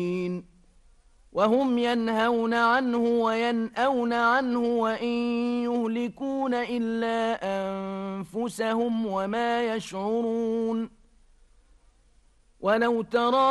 وهم ينهون عنه وينأون عنه وإن يهلكون إلا أنفسهم وما يشعرون ولو ترى